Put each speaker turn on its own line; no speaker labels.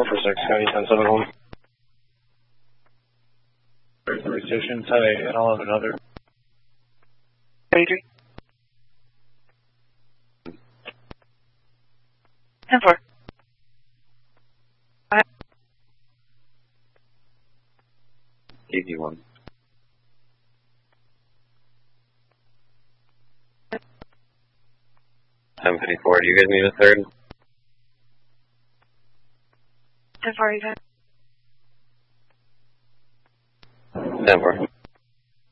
446, County 1071. Station, Highway, and all of another.
33. 10-4.
Easy one. 1054, do you guys need a third?
10-4, you got
10-4.